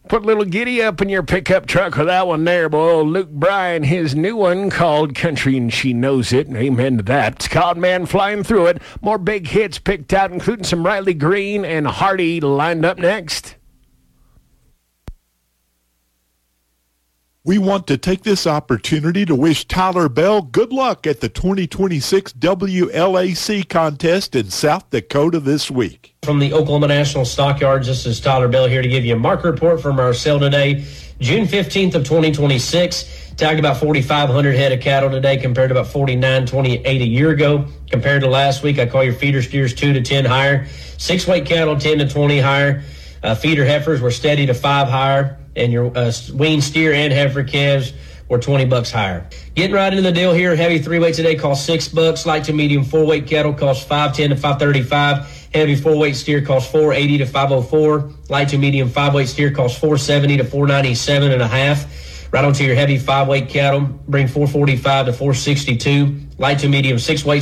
Put a little giddy up in your pickup truck with that one there, boy. Old Luke Bryan, his new one called Country and She Knows It. Amen to that. It's called Man Flying Through It. More big hits picked out, including some Riley Green and Hardy lined up next. We want to take this opportunity to wish Tyler Bell good luck at the 2026 WLAC contest in South Dakota this week. From the Oklahoma National Stockyards, this is Tyler Bell here to give you a market report from our sale today, June 15th of 2026. Tagged about 4,500 head of cattle today compared to about 4,928 a year ago. Compared to last week, I call your feeder steers 2 to 10 higher. 6-weight cattle 10 to 20 higher. Feeder heifers were steady to 5 higher. And your wean steer and heifer calves were $20 higher. Getting right into the deal here. Heavy 3-weight today costs $6. Light to medium 4-weight cattle costs $510 to $535. Heavy 4-weight steer costs $480 to $504. Light to medium 5-weight steer costs $470 to $497 and a half. Right onto your heavy 5-weight cattle, bring $445 to $462. Light to medium 6-weight